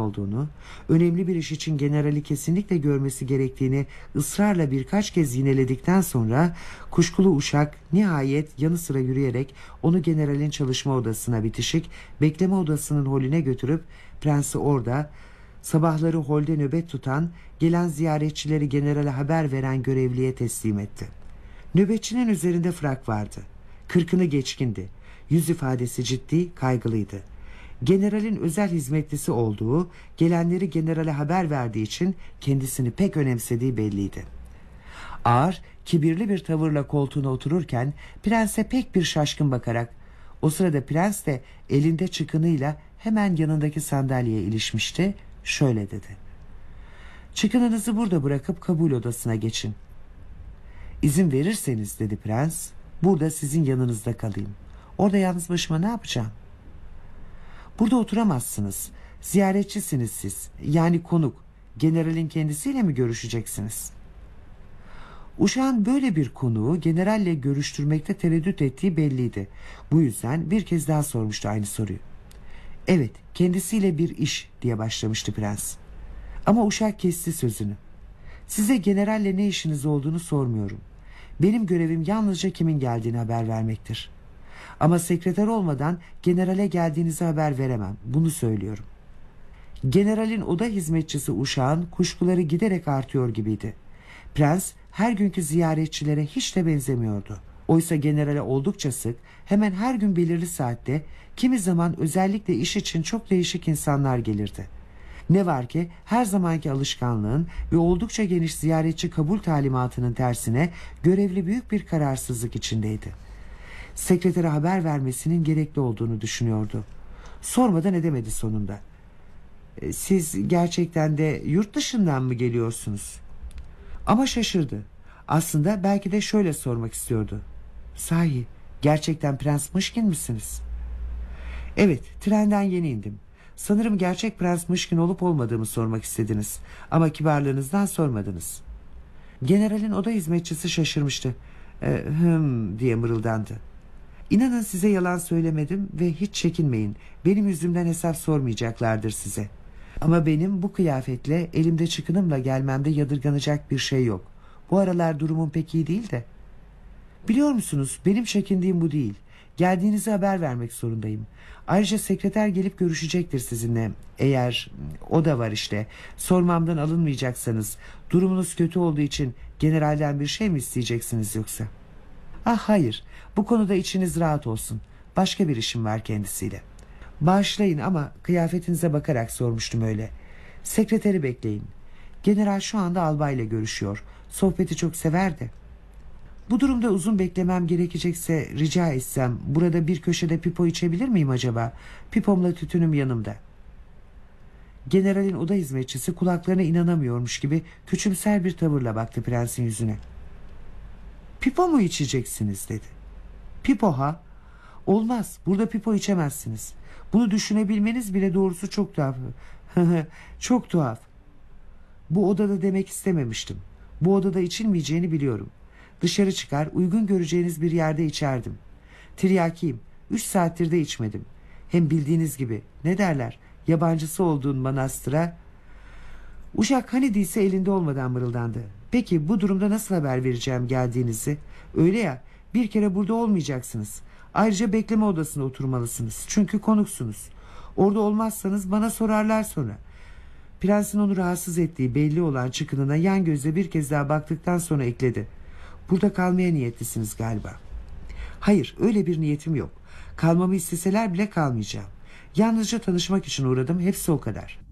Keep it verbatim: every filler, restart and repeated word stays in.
olduğunu, önemli bir iş için generali kesinlikle görmesi gerektiğini ısrarla birkaç kez yineledikten sonra kuşkulu uşak nihayet yanı sıra yürüyerek onu generalin çalışma odasına bitişik bekleme odasının holüne götürüp prensi orada sabahları holde nöbet tutan, gelen ziyaretçileri generale haber veren görevliye teslim etti. Nöbetçinin üzerinde frak vardı. Kırkını geçkindi. Yüz ifadesi ciddi, kaygılıydı. Generalin özel hizmetlisi olduğu, gelenleri generale haber verdiği için kendisini pek önemsediği belliydi. Ağır, kibirli bir tavırla koltuğuna otururken prense pek bir şaşkın bakarak, o sırada prens de elinde çıkınıyla hemen yanındaki sandalyeye ilişmişti, şöyle dedi: "Çıkınınızı burada bırakıp kabul odasına geçin." "İzin verirseniz," dedi prens, "burada sizin yanınızda kalayım. Orada yalnız başıma ne yapacağım?" "Burada oturamazsınız. Ziyaretçisiniz siz. Yani konuk. Generalin kendisiyle mi görüşeceksiniz?" Uşağın böyle bir konuğu generalle görüştürmekte tereddüt ettiği belliydi. Bu yüzden bir kez daha sormuştu aynı soruyu. "Evet, kendisiyle bir iş," diye başlamıştı prens. Ama uşak kesti sözünü. "Size generalle ne işiniz olduğunu sormuyorum. Benim görevim yalnızca kimin geldiğini haber vermektir. Ama sekreter olmadan generale geldiğinizi haber veremem. Bunu söylüyorum." Generalin oda hizmetçisi uşağın kuşkuları giderek artıyor gibiydi. Prens her günkü ziyaretçilere hiç de benzemiyordu. Oysa generale oldukça sık, hemen her gün belirli saatte, kimi zaman özellikle iş için çok değişik insanlar gelirdi. Ne var ki her zamanki alışkanlığın ve oldukça geniş ziyaretçi kabul talimatının tersine görevli büyük bir kararsızlık içindeydi. Sekretere haber vermesinin gerekli olduğunu düşünüyordu. Sormadan edemedi sonunda. "Siz gerçekten de yurt dışından mı geliyorsunuz?" Ama şaşırdı. Aslında belki de şöyle sormak istiyordu: "Sahi, gerçekten Prens Mışkin misiniz?" "Evet, trenden yeni indim. Sanırım gerçek Prens Mışkin olup olmadığımı sormak istediniz. Ama kibarlığınızdan sormadınız." Generalin oda hizmetçisi şaşırmıştı. E, hım diye mırıldandı. "İnanın size yalan söylemedim ve hiç çekinmeyin. Benim yüzümden hesap sormayacaklardır size. Ama benim bu kıyafetle, elimde çıkınımla gelmemde yadırganacak bir şey yok. Bu aralar durumum pek iyi değil de." "Biliyor musunuz, benim çekindiğim bu değil. Geldiğinizi haber vermek zorundayım. Ayrıca sekreter gelip görüşecektir sizinle. Eğer o da var işte. Sormamdan alınmayacaksanız, durumunuz kötü olduğu için generalden bir şey mi isteyeceksiniz yoksa?" "Ah hayır, bu konuda içiniz rahat olsun. Başka bir işim var kendisiyle." "Bağışlayın ama kıyafetinize bakarak sormuştum öyle. Sekreteri bekleyin. General şu anda albayla görüşüyor. Sohbeti çok severdi." "Bu durumda uzun beklemem gerekecekse rica etsem burada bir köşede pipo içebilir miyim acaba? Pipomla tütünüm yanımda." Generalin oda hizmetçisi kulaklarına inanamıyormuş gibi küçümser bir tavırla baktı prensin yüzüne. "Pipo mu içeceksiniz?" dedi. "Pipo ha? Olmaz, burada pipo içemezsiniz. Bunu düşünebilmeniz bile doğrusu çok tuhaf." "Çok tuhaf. Bu odada demek istememiştim. Bu odada içilmeyeceğini biliyorum. Dışarı çıkar, uygun göreceğiniz bir yerde içerdim. Tiryakiyim. Üç saattir de içmedim. Hem bildiğiniz gibi, ne derler, yabancısı olduğun manastıra..." Uşak hani değilse elinde olmadan mırıldandı. "Peki bu durumda nasıl haber vereceğim geldiğinizi? Öyle ya, bir kere burada olmayacaksınız. Ayrıca bekleme odasına oturmalısınız. Çünkü konuksunuz. Orada olmazsanız bana sorarlar sonra." Prensin onu rahatsız ettiği belli olan çıkınına yan gözle bir kez daha baktıktan sonra ekledi: "Burada kalmaya niyetlisiniz galiba." "Hayır, öyle bir niyetim yok. Kalmamı isteseler bile kalmayacağım. Yalnızca tanışmak için uğradım, hepsi o kadar."